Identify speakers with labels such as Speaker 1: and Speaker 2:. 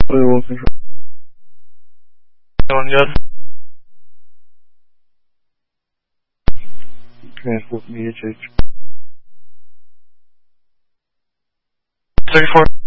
Speaker 1: Will control.
Speaker 2: Doing good.
Speaker 1: Transport me, HH.
Speaker 2: 34.